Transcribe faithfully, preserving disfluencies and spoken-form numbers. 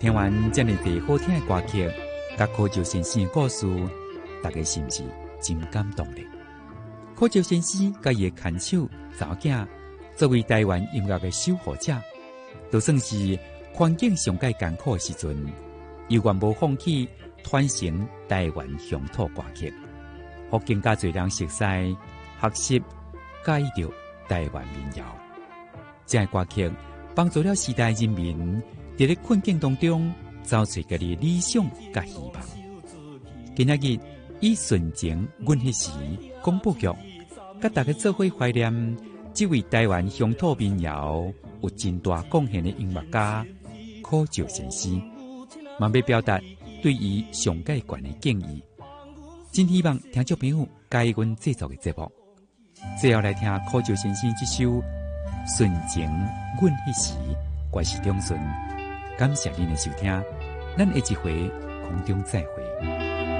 听完这么多好听的歌曲，甲柯照先生的故事，大家是不是真感动呢？柯照先生甲伊的牵手查某囝，作为台湾音乐的守护者，就算是环境上界艰苦的时阵，伊愿无放弃传承台湾乡土歌曲，互更加侪人熟悉、学习、介意着台湾民谣。这些歌曲帮助了时代人民在咧困境当中找出家己理想甲希望。今仔日以纯情阮迄时广播剧，甲大家做伙怀念这位台湾乡土民谣有真大贡献的音乐家柯照先生，嘛要表达对伊上界悬的敬意。真希望听众朋友介意阮制作的节目。最后来听柯照先生这首《纯情阮迄时》，我是中顺，感谢您的收听，咱下一回空中再会。